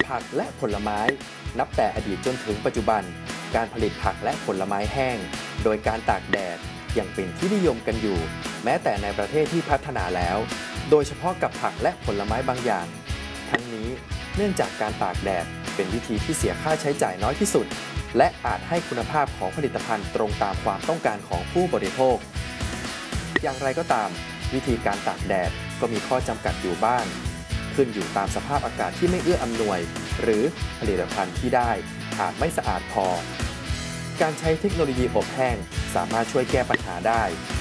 ผักและผลไม้นับแต่อดีตจนถึงปัจจุบันการผลิตผักและผลไม้แห้งโดยการตากแดดยังเป็นที่นิยมกันอยู่แม้แต่ในประเทศที่พัฒนาแล้วโดยเฉพาะกับผักและผลไม้บางอย่างทั้งนี้เนื่องจากการตากแดดเป็นวิธีที่เสียค่าใช้จ่ายน้อยที่สุดและอาจให้คุณภาพของผลิตภัณฑ์ตรงตามความต้องการของผู้บริโภคอย่างไรก็ตามวิธีการตากแดดก็มีข้อจำกัดอยู่บ้างขึ้นอยู่ตามสภาพอากาศที่ไม่เอื้ออำนวยหรือผลิตภัณฑ์ที่ได้อาจไม่สะอาดพอการใช้เทคโนโลยีอบแห้งสามารถช่วยแก้ปัญหาได้